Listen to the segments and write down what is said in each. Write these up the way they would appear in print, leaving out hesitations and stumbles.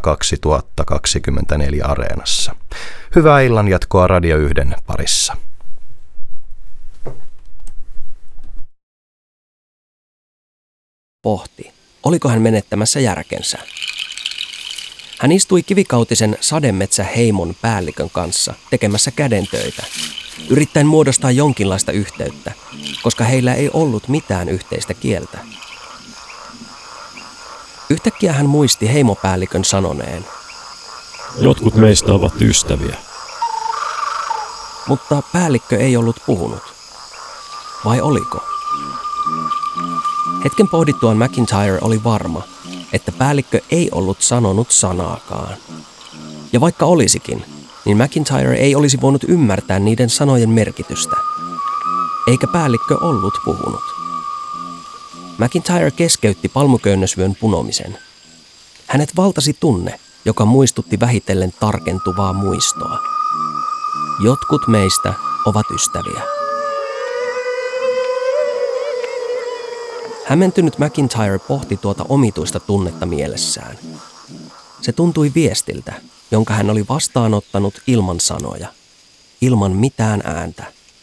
2024 Areenassa. Hyvää illan jatkoa Radio 1 parissa. Pohti, oliko hän menettämässä järkensä. Hän istui kivikautisen sademetsäheimon päällikön kanssa tekemässä kädentöitä, yrittäen muodostaa jonkinlaista yhteyttä, koska heillä ei ollut mitään yhteistä kieltä. Yhtäkkiä hän muisti heimopäällikön sanoneen: "Jotkut meistä ovat ystäviä." Mutta päällikkö ei ollut puhunut. Vai oliko? Hetken pohdittuaan McIntyre oli varma, että päällikkö ei ollut sanonut sanaakaan. Ja vaikka olisikin, niin McIntyre ei olisi voinut ymmärtää niiden sanojen merkitystä. Eikä päällikkö ollut puhunut. McIntyre keskeytti palmuköynnösvyön punomisen. Hänet valtasi tunne, joka muistutti vähitellen tarkentuvaa muistoa. Jotkut meistä ovat ystäviä. Hämmentynyt McIntyre pohti tuota omituista tunnetta mielessään. Se tuntui viestiltä, jonka hän oli vastaanottanut ilman sanoja, ilman mitään ääntä.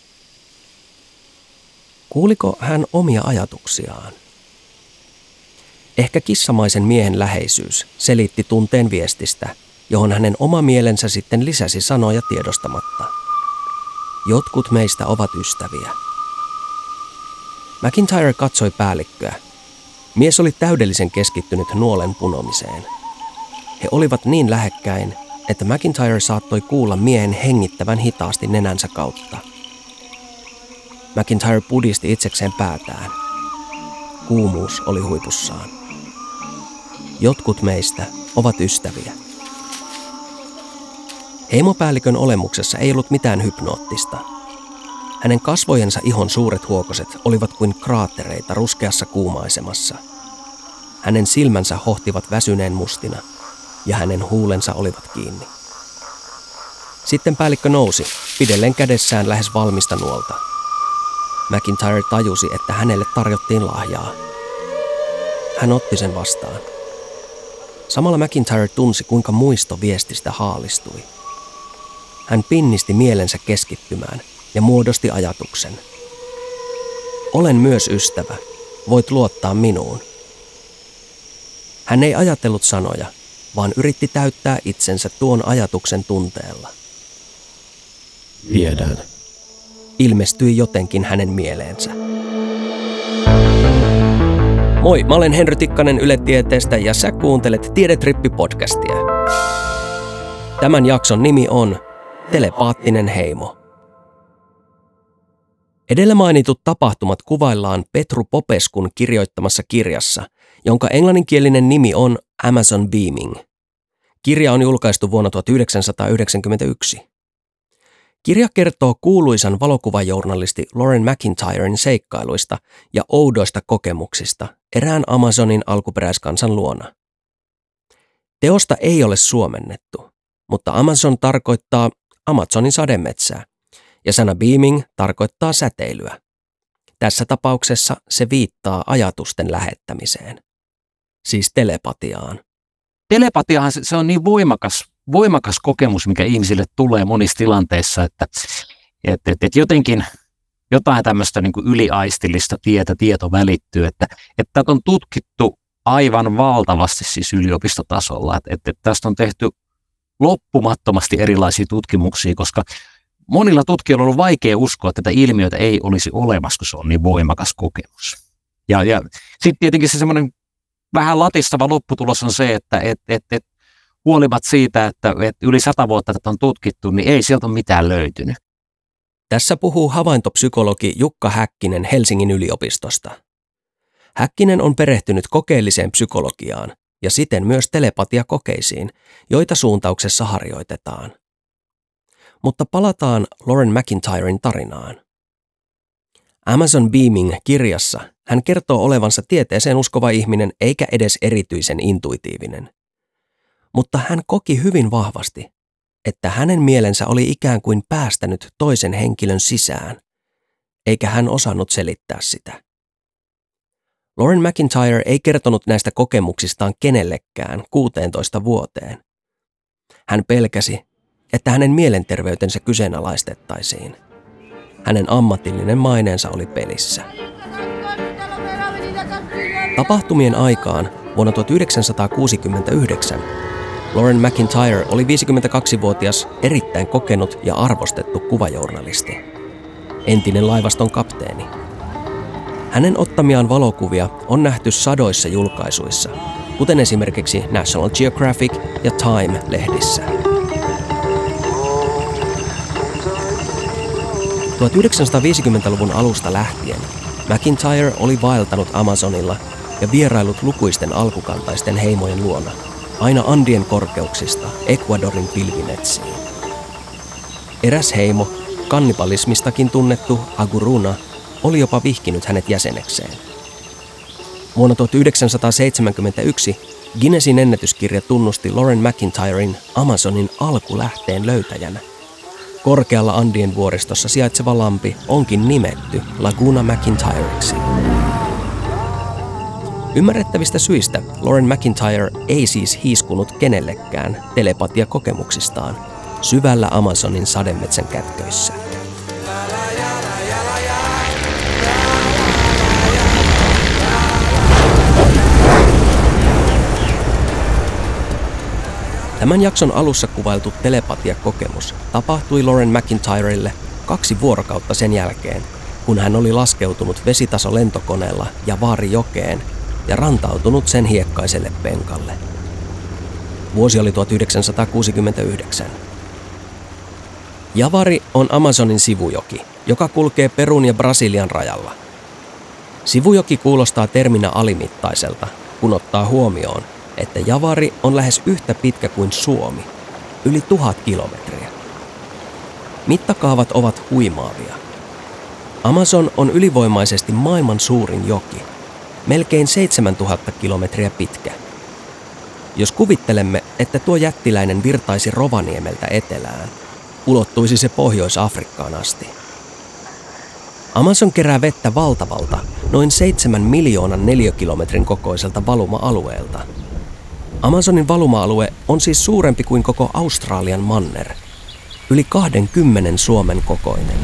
Kuuliko hän omia ajatuksiaan? Ehkä kissamaisen miehen läheisyys selitti tunteen viestistä, johon hänen oma mielensä sitten lisäsi sanoja tiedostamatta. Jotkut meistä ovat ystäviä. McIntyre katsoi päällikköä. Mies oli täydellisen keskittynyt nuolen punomiseen. He olivat niin lähekkäin, että McIntyre saattoi kuulla miehen hengittävän hitaasti nenänsä kautta. McIntyre pudisti itsekseen päätään. Kuumuus oli huipussaan. Jotkut meistä ovat ystäviä. Heimopäällikön olemuksessa ei ollut mitään hypnoottista. Hänen kasvojensa ihon suuret huokoset olivat kuin kraattereita ruskeassa kuumaisemassa. Hänen silmänsä hohtivat väsyneen mustina ja hänen huulensa olivat kiinni. Sitten päällikkö nousi, pidellen kädessään lähes valmista nuolta. McIntyre tajusi, että hänelle tarjottiin lahjaa. Hän otti sen vastaan. Samalla McIntyre tunsi, kuinka muisto viestistä haalistui. Hän pinnisti mielensä keskittymään ja muodosti ajatuksen. Olen myös ystävä. Voit luottaa minuun. Hän ei ajatellut sanoja, vaan yritti täyttää itsensä tuon ajatuksen tunteella. Tiedän. Ilmestyi jotenkin hänen mieleensä. Moi, mä olen Henry Tikkanen Yle Tieteestä ja sä kuuntelet Tiedetrippi-podcastia. Tämän jakson nimi on Telepaattinen heimo. Edellä mainitut tapahtumat kuvaillaan Petru Popeskun kirjoittamassa kirjassa, jonka englanninkielinen nimi on Amazon Beaming. Kirja on julkaistu vuonna 1991. Kirja kertoo kuuluisan valokuvajournalisti Loren McIntyren seikkailuista ja oudoista kokemuksista erään Amazonin alkuperäiskansan luona. Teosta ei ole suomennettu, mutta Amazon tarkoittaa Amazonin sademetsää ja sana beaming tarkoittaa säteilyä. Tässä tapauksessa se viittaa ajatusten lähettämiseen, siis telepatiaan. Telepatiahan se on niin voimakas kokemus, mikä ihmisille tulee monissa tilanteissa, että jotenkin jotain tämmöistä niin kuin yliaistillista tieto välittyy, että on tutkittu aivan valtavasti siis yliopistotasolla, että tästä on tehty loppumattomasti erilaisia tutkimuksia, koska monilla tutkijoilla on ollut vaikea uskoa, että tätä ilmiötä ei olisi olemassa, kun se on niin voimakas kokemus. Ja sitten tietenkin se semmoinen vähän latistava lopputulos on se, että huolimatta siitä, että yli 100 vuotta tätä on tutkittu, niin ei sieltä ole mitään löytynyt. Tässä puhuu havaintopsykologi Jukka Häkkinen Helsingin yliopistosta. Häkkinen on perehtynyt kokeelliseen psykologiaan ja siten myös telepatiakokeisiin, joita suuntauksessa harjoitetaan. Mutta palataan Loren McIntyren tarinaan. Amazon Beaming-kirjassa hän kertoo olevansa tieteeseen uskova ihminen eikä edes erityisen intuitiivinen. Mutta hän koki hyvin vahvasti, että hänen mielensä oli ikään kuin päästänyt toisen henkilön sisään, eikä hän osannut selittää sitä. Lauren McIntyre ei kertonut näistä kokemuksistaan kenellekään 16 vuoteen. Hän pelkäsi, että hänen mielenterveytensä kyseenalaistettaisiin. Hänen ammatillinen maineensa oli pelissä. Tapahtumien aikaan vuonna 1969 Lauren McIntyre oli 52-vuotias, erittäin kokenut ja arvostettu kuvajournalisti. Entinen laivaston kapteeni. Hänen ottamiaan valokuvia on nähty sadoissa julkaisuissa, kuten esimerkiksi National Geographic ja Time-lehdissä. 1950-luvun alusta lähtien McIntyre oli vaeltanut Amazonilla ja vierailut lukuisten alkukantaisten heimojen luona, aina Andien korkeuksista Ecuadorin pilvinetsiin. Eräs heimo, kannibalismistakin tunnettu Aguruna, oli jopa vihkinyt hänet jäsenekseen. Vuonna 1971 Guinnessin ennätyskirja tunnusti Lauren McIntyren Amazonin alkulähteen löytäjänä. Korkealla Andien vuoristossa sijaitseva lampi onkin nimetty Laguna McIntyreksi. Ymmärrettävistä syistä Lauren McIntyre ei siis hiiskunut kenellekään telepatiakokemuksistaan syvällä Amazonin sademetsän kätköissä. Tämän jakson alussa kuvailtu telepatiakokemus tapahtui Lauren McIntyrelle 2 vuorokautta sen jälkeen, kun hän oli laskeutunut vesitasolentokoneella Javari-jokeen ja rantautunut sen hiekkaiselle penkalle. Vuosi oli 1969. Javari on Amazonin sivujoki, joka kulkee Perun ja Brasilian rajalla. Sivujoki kuulostaa terminä alimittaiselta, kun ottaa huomioon, että Javari on lähes yhtä pitkä kuin Suomi, yli 1000 kilometriä. Mittakaavat ovat huimaavia. Amazon on ylivoimaisesti maailman suurin joki, melkein 7000 kilometriä pitkä. Jos kuvittelemme, että tuo jättiläinen virtaisi Rovaniemeltä etelään, ulottuisi se Pohjois-Afrikkaan asti. Amazon kerää vettä valtavalta, noin 7 miljoonan neliökilometrin kokoiselta valuma-alueelta. Amazonin valuma-alue on siis suurempi kuin koko Australian manner, yli 20 Suomen kokoinen.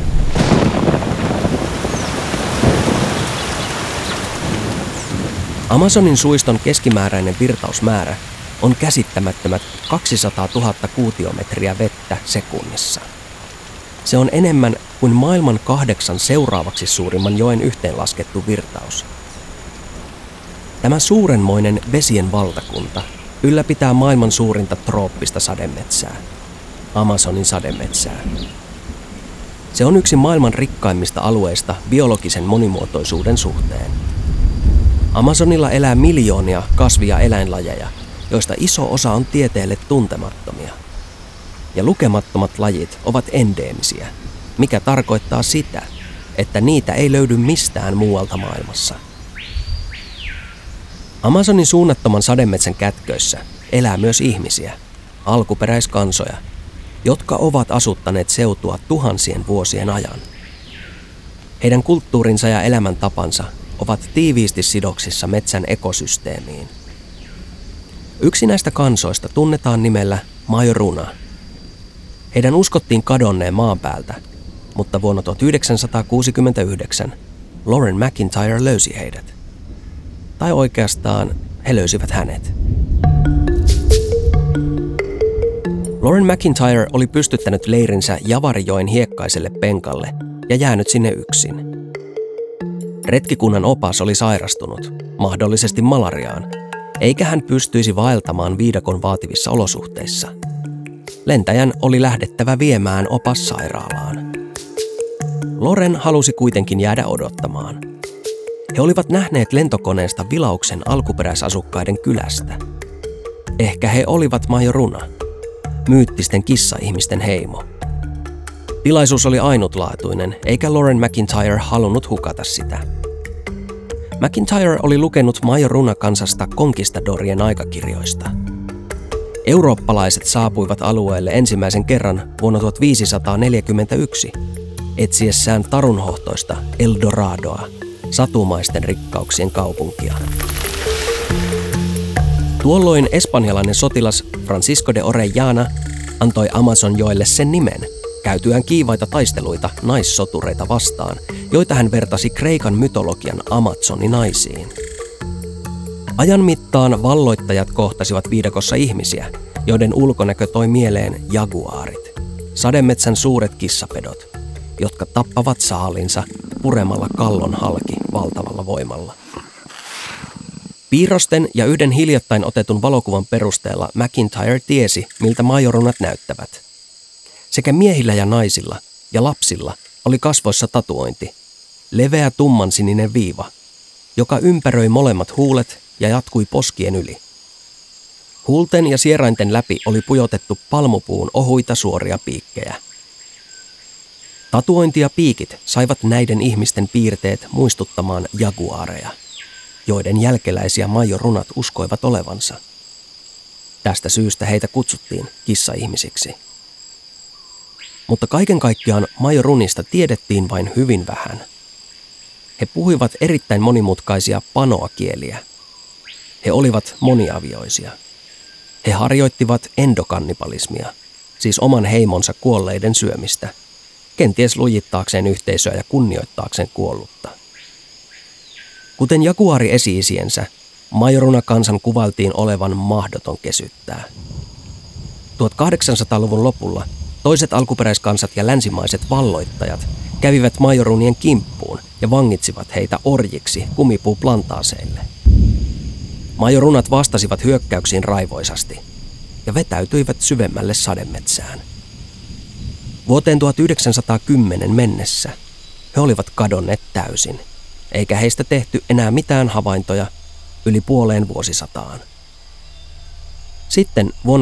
Amazonin suiston keskimääräinen virtausmäärä on käsittämättömät 200 000 kuutiometriä vettä sekunnissa. Se on enemmän kuin maailman 8 seuraavaksi suurimman joen yhteenlaskettu virtaus. Tämä suurenmoinen vesien valtakunta ylläpitää maailman suurinta trooppista sademetsää, Amazonin sademetsää. Se on yksi maailman rikkaimmista alueista biologisen monimuotoisuuden suhteen. Amazonilla elää miljoonia kasvi- ja eläinlajeja, joista iso osa on tieteelle tuntemattomia. Ja lukemattomat lajit ovat endeemisiä, mikä tarkoittaa sitä, että niitä ei löydy mistään muualta maailmassa. Amazonin suunnattoman sademetsän kätköissä elää myös ihmisiä, alkuperäiskansoja, jotka ovat asuttaneet seutua tuhansien vuosien ajan. Heidän kulttuurinsa ja elämäntapansa ovat tiiviisti sidoksissa metsän ekosysteemiin. Yksi näistä kansoista tunnetaan nimellä Majoruna. Heidän uskottiin kadonneen maan päältä, mutta vuonna 1969 Lauren McIntyre löysi heidät. Tai oikeastaan he löysivät hänet. Lauren McIntyre oli pystyttänyt leirinsä Javarijoen hiekkaiselle penkalle ja jäänyt sinne yksin. Retkikunnan opas oli sairastunut, mahdollisesti malariaan, eikä hän pystyisi vaeltamaan viidakon vaativissa olosuhteissa. Lentäjän oli lähdettävä viemään opas sairaalaan. Lauren halusi kuitenkin jäädä odottamaan. He olivat nähneet lentokoneesta vilauksen alkuperäisasukkaiden kylästä. Ehkä he olivat Majoruna, myyttisten kissa-ihmisten heimo. Tilaisuus oli ainutlaatuinen, eikä Lauren McIntyre halunnut hukata sitä. McIntyre oli lukenut Majoruna-kansasta konkistadorien aikakirjoista. Eurooppalaiset saapuivat alueelle ensimmäisen kerran vuonna 1541, etsiessään tarunhohtoista Eldoradoa, satumaisten rikkauksien kaupunkia. Tuolloin espanjalainen sotilas Francisco de Orellana antoi Amazonjoelle sen nimen, käytyään kiivaita taisteluita naissotureita vastaan, joita hän vertasi Kreikan mytologian Amazoninaisiin. Ajan mittaan valloittajat kohtasivat viidakossa ihmisiä, joiden ulkonäkö toi mieleen jaguaarit, sademetsän suuret kissapedot, jotka tappavat saalinsa puremalla kallon halki valtavalla voimalla. Piirrosten ja yhden hiljattain otetun valokuvan perusteella McIntyre tiesi, miltä majorunat näyttävät. Sekä miehillä ja naisilla ja lapsilla oli kasvoissa tatuointi, leveä tummansininen viiva, joka ympäröi molemmat huulet ja jatkui poskien yli. Huulten ja sierainten läpi oli pujotettu palmupuun ohuita suoria piikkejä. Tatuointi ja piikit saivat näiden ihmisten piirteet muistuttamaan jaguaareja, joiden jälkeläisiä majorunat uskoivat olevansa. Tästä syystä heitä kutsuttiin kissa-ihmisiksi. Mutta kaiken kaikkiaan majorunista tiedettiin vain hyvin vähän. He puhuivat erittäin monimutkaisia panoa-kieliä. He olivat moniavioisia. He harjoittivat endokannibalismia, siis oman heimonsa kuolleiden syömistä, kenties lujittaakseen yhteisöä ja kunnioittaakseen kuollutta. Kuten jaguaari esi-isiensä, majoruna-kansan kuvailtiin olevan mahdoton kesyttää. 1800-luvun lopulla toiset alkuperäiskansat ja länsimaiset valloittajat kävivät majorunien kimppuun ja vangitsivat heitä orjiksi kumipuuplantaaseille. Majorunat vastasivat hyökkäyksiin raivoisasti ja vetäytyivät syvemmälle sademetsään. Vuoteen 1910 mennessä he olivat kadonneet täysin, eikä heistä tehty enää mitään havaintoja yli puoleen vuosisataan. Sitten vuonna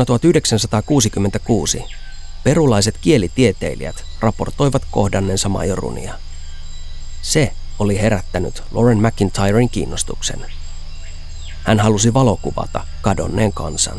1966 perulaiset kielitieteilijät raportoivat kohdanneensa majorunia. Se oli herättänyt Lauren McIntyren kiinnostuksen. Hän halusi valokuvata kadonneen kansan.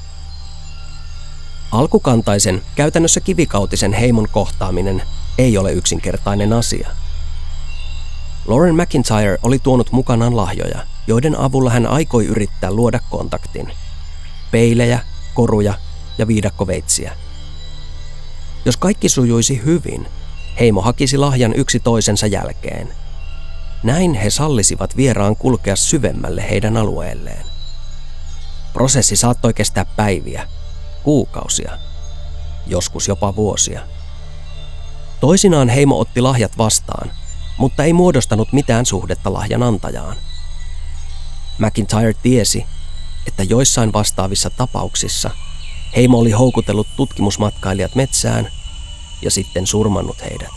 Alkukantaisen, käytännössä kivikautisen heimon kohtaaminen ei ole yksinkertainen asia. Lauren McIntyre oli tuonut mukanaan lahjoja, joiden avulla hän aikoi yrittää luoda kontaktin. Peilejä, koruja ja viidakkoveitsiä. Jos kaikki sujuisi hyvin, heimo hakisi lahjan yksi toisensa jälkeen. Näin he sallisivat vieraan kulkea syvemmälle heidän alueelleen. Prosessi saattoi kestää päiviä, kuukausia, joskus jopa vuosia. Toisinaan heimo otti lahjat vastaan, mutta ei muodostanut mitään suhdetta lahjan antajaan. McIntyre tiesi, että joissain vastaavissa tapauksissa heimo oli houkutellut tutkimusmatkailijat metsään ja sitten surmannut heidät.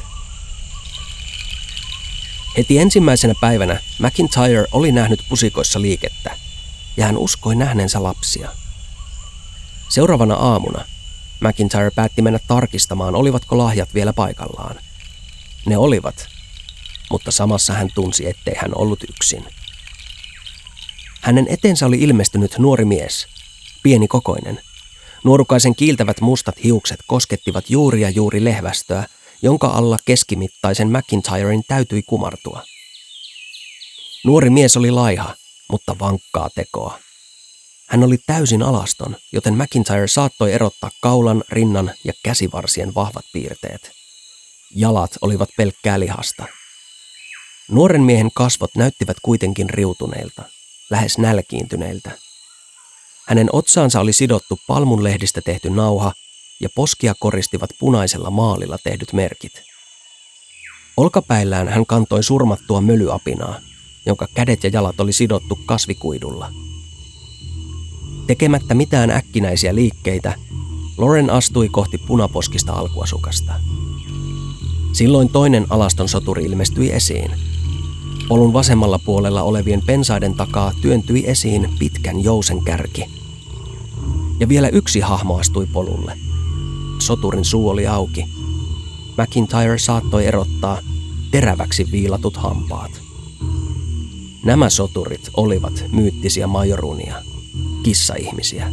Heti ensimmäisenä päivänä McIntyre oli nähnyt pusikoissa liikettä ja hän uskoi nähneensä lapsia. Seuraavana aamuna McIntyre päätti mennä tarkistamaan, olivatko lahjat vielä paikallaan. Ne olivat, mutta samassa hän tunsi, ettei hän ollut yksin. Hänen eteensä oli ilmestynyt nuori mies, pienikokoinen. Nuorukaisen kiiltävät mustat hiukset koskettivat juuri ja juuri lehvästöä, jonka alla keskimittaisen McIntyren täytyi kumartua. Nuori mies oli laiha, mutta vankkaa tekoa. Hän oli täysin alaston, joten McIntyre saattoi erottaa kaulan, rinnan ja käsivarsien vahvat piirteet. Jalat olivat pelkkää lihasta. Nuoren miehen kasvot näyttivät kuitenkin riutuneilta, lähes nälkiintyneiltä. Hänen otsaansa oli sidottu palmunlehdistä tehty nauha ja poskia koristivat punaisella maalilla tehdyt merkit. Olkapäillään hän kantoi surmattua mölyapinaa, jonka kädet ja jalat oli sidottu kasvikuidulla. Tekemättä mitään äkkinäisiä liikkeitä, Lauren astui kohti punaposkista alkuasukasta. Silloin toinen alaston soturi ilmestyi esiin. Polun vasemmalla puolella olevien pensaiden takaa työntyi esiin pitkän jousen kärki. Ja vielä yksi hahmo astui polulle. Soturin suu oli auki. McIntyre saattoi erottaa teräväksi viilatut hampaat. Nämä soturit olivat myyttisiä majorunia, kissa-ihmisiä.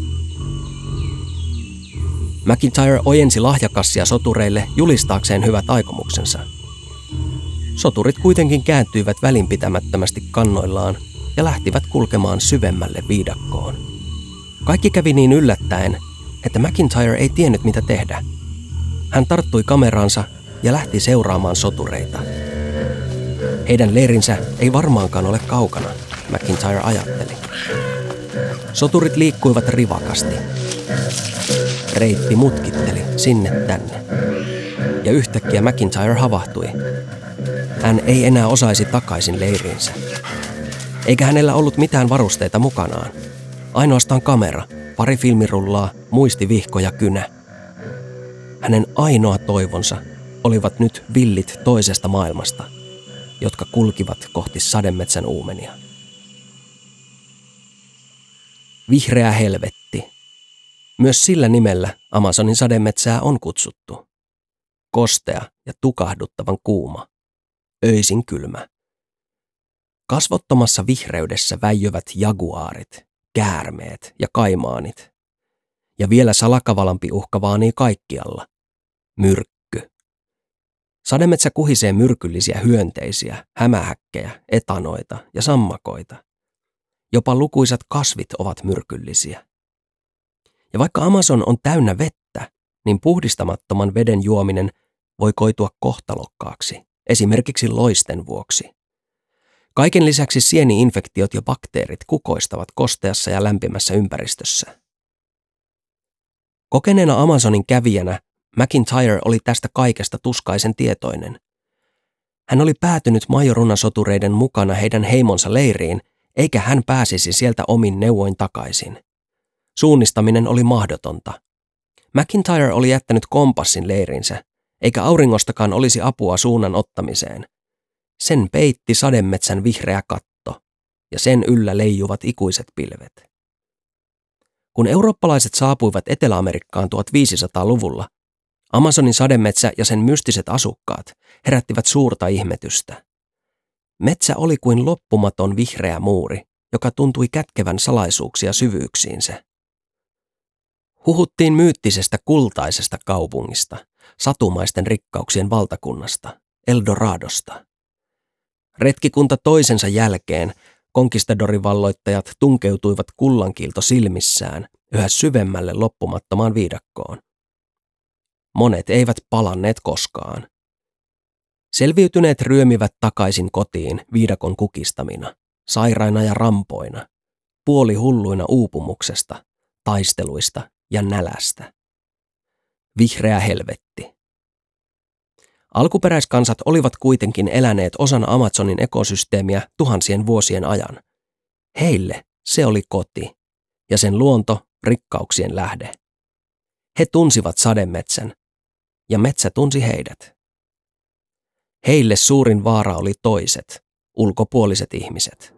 McIntyre ojensi lahjakassia sotureille julistaakseen hyvät aikomuksensa. Soturit kuitenkin kääntyivät välinpitämättömästi kannoillaan ja lähtivät kulkemaan syvemmälle viidakkoon. Kaikki kävi niin yllättäen, että McIntyre ei tiennyt mitä tehdä. Hän tarttui kameraansa ja lähti seuraamaan sotureita. Heidän leirinsä ei varmaankaan ole kaukana, McIntyre ajatteli. Soturit liikkuivat rivakasti. Reitti mutkitteli sinne tänne. Ja yhtäkkiä McIntyre havahtui. Hän ei enää osaisi takaisin leiriinsä. Eikä hänellä ollut mitään varusteita mukanaan. Ainoastaan kamera, pari filmirullaa, muistivihko ja kynä. Hänen ainoa toivonsa olivat nyt villit toisesta maailmasta, jotka kulkivat kohti sademetsän uumenia. Vihreä helvetti. Myös sillä nimellä Amazonin sademetsää on kutsuttu. Kostea ja tukahduttavan kuuma. Öisin kylmä. Kasvottomassa vihreydessä väijövät jaguaarit, käärmeet ja kaimaanit. Ja vielä salakavalampi uhka vaanii kaikkialla. Myrkky. Sademetsä kuhisee myrkyllisiä hyönteisiä, hämähäkkejä, etanoita ja sammakoita. Jopa lukuisat kasvit ovat myrkyllisiä. Ja vaikka Amazon on täynnä vettä, niin puhdistamattoman veden juominen voi koitua kohtalokkaaksi, esimerkiksi loisten vuoksi. Kaiken lisäksi sieni-infektiot ja bakteerit kukoistavat kosteassa ja lämpimässä ympäristössä. Kokeneena Amazonin kävijänä McIntyre oli tästä kaikesta tuskaisen tietoinen. Hän oli päätynyt Majorunasotureiden mukana heidän heimonsa leiriin, eikä hän pääsisi sieltä omin neuvoin takaisin. Suunnistaminen oli mahdotonta. McIntyre oli jättänyt kompassin leirinsä, eikä auringostakaan olisi apua suunnan ottamiseen. Sen peitti sademetsän vihreä katto, ja sen yllä leijuvat ikuiset pilvet. Kun eurooppalaiset saapuivat Etelä-Amerikkaan 1500-luvulla, Amazonin sademetsä ja sen mystiset asukkaat herättivät suurta ihmetystä. Metsä oli kuin loppumaton vihreä muuri, joka tuntui kätkevän salaisuuksia syvyyksiinsä. Huhuttiin myyttisestä kultaisesta kaupungista, satumaisten rikkauksien valtakunnasta, Eldoradosta. Retkikunta toisensa jälkeen konkistadorivalloittajat tunkeutuivat kullankiilto silmissään yhä syvemmälle loppumattomaan viidakkoon. Monet eivät palanneet koskaan. Selviytyneet ryömivät takaisin kotiin viidakon kukistamina, sairaina ja rampoina, puolihulluina uupumuksesta, taisteluista ja nälästä. Vihreä helvetti. Alkuperäiskansat olivat kuitenkin eläneet osana Amazonin ekosysteemiä tuhansien vuosien ajan. Heille se oli koti ja sen luonto rikkauksien lähde. He tunsivat sademetsän ja metsä tunsi heidät. Heille suurin vaara oli toiset, ulkopuoliset ihmiset.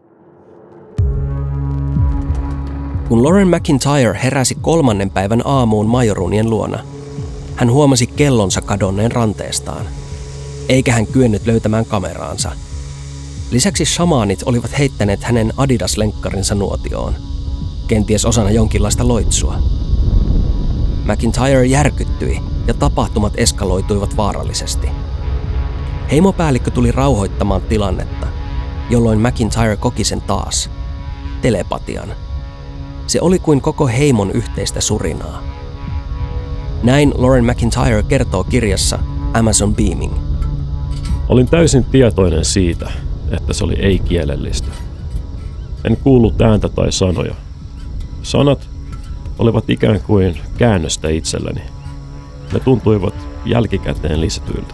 Kun Lauren McIntyre heräsi 3. päivän aamuun Majorunien luona, hän huomasi kellonsa kadonneen ranteestaan. Eikä hän kyennyt löytämään kameraansa. Lisäksi shamaanit olivat heittäneet hänen Adidas-lenkkarinsa nuotioon, kenties osana jonkinlaista loitsua. McIntyre järkyttyi ja tapahtumat eskaloituivat vaarallisesti. Heimopäällikkö tuli rauhoittamaan tilannetta, jolloin McIntyre koki sen taas. Telepatian. Se oli kuin koko heimon yhteistä surinaa. Näin Lauren McIntyre kertoo kirjassa Amazon Beaming. Olin täysin tietoinen siitä, että se oli ei-kielellistä. En kuullut ääntä tai sanoja. Sanat olivat ikään kuin käännöstä itselleni. Ne tuntuivat jälkikäteen lisätyiltä.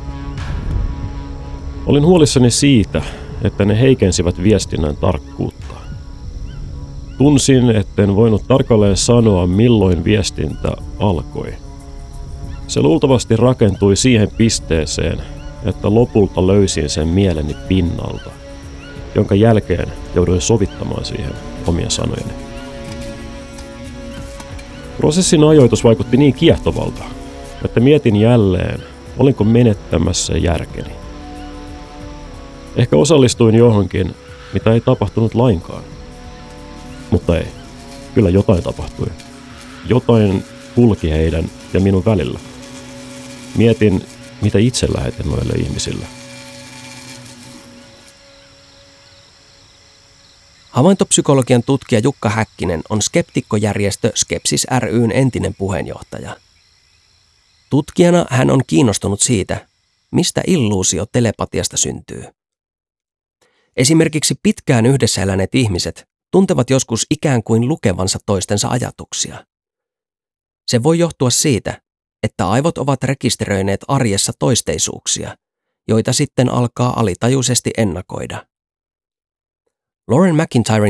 Olin huolissani siitä, että ne heikensivät viestinnän tarkkuutta. Tunsin, etten voinut tarkalleen sanoa, milloin viestintä alkoi. Se luultavasti rakentui siihen pisteeseen, että lopulta löysin sen mieleni pinnalta, jonka jälkeen jouduin sovittamaan siihen omia sanojeni. Prosessin ajoitus vaikutti niin kiehtovalta, että mietin jälleen, olinko menettämässä järkeni. Ehkä osallistuin johonkin, mitä ei tapahtunut lainkaan. Mutta ei. Kyllä jotain tapahtui. Jotain kulki heidän ja minun välillä. Mietin, mitä itse lähetin noille ihmisille. Havaintopsykologian tutkija Jukka Häkkinen on skeptikkojärjestö Skepsis ry:n entinen puheenjohtaja. Tutkijana hän on kiinnostunut siitä, mistä illuusio telepatiasta syntyy. Esimerkiksi pitkään yhdessä eläneet ihmiset tuntevat joskus ikään kuin lukevansa toistensa ajatuksia. Se voi johtua siitä, että aivot ovat rekisteröineet arjessa toisteisuuksia, joita sitten alkaa alitajuisesti ennakoida. Lauren McIntyren